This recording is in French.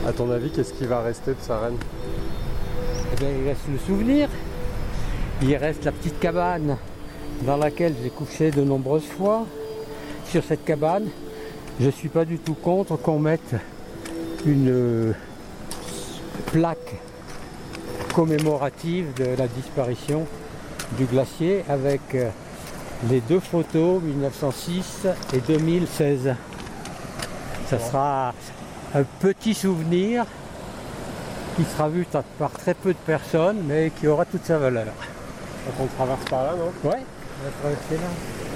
À ton avis, qu'est-ce qui va rester de Sarenne? Eh bien, il reste le souvenir. Il reste la petite cabane dans laquelle j'ai couché de nombreuses fois. Sur cette cabane, je ne suis pas du tout contre qu'on mette une plaque commémorative de la disparition du glacier avec les deux photos 1906 et 2016. Ça sera un petit souvenir qui sera vu par très peu de personnes mais qui aura toute sa valeur. Donc on traverse par là, non? Ouais, on va traverser là.